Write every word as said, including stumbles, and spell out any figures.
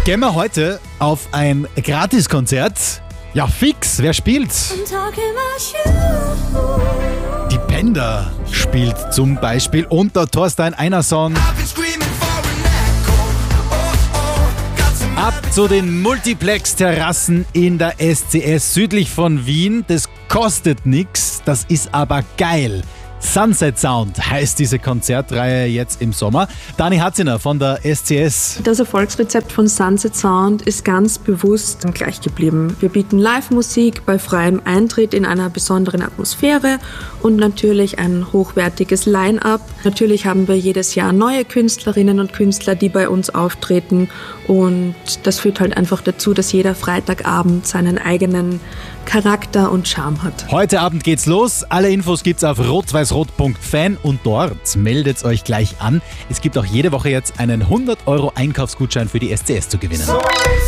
Gehen wir heute auf ein Gratiskonzert? Ja, fix. Wer spielt? Die Panda spielt zum Beispiel und der Thorstein Einerson. Ab zu den Multiplex-Terrassen in der S C S südlich von Wien. Das kostet nichts, das ist aber geil. Sunset Sound heißt diese Konzertreihe jetzt im Sommer. Dani Hatziner von der S C S. Das Erfolgsrezept von Sunset Sound ist ganz bewusst gleich geblieben. Wir bieten Live-Musik bei freiem Eintritt in einer besonderen Atmosphäre und natürlich ein hochwertiges Line-Up. Natürlich haben wir jedes Jahr neue Künstlerinnen und Künstler, die bei uns auftreten, und das führt halt einfach dazu, dass jeder Freitagabend seinen eigenen Charakter und Charme hat. Heute Abend geht's los. Alle Infos gibt's auf rot weiß rot punkt fan und dort meldet euch gleich an. Es gibt auch jede Woche jetzt einen hundert Euro Einkaufsgutschein für die S C S zu gewinnen.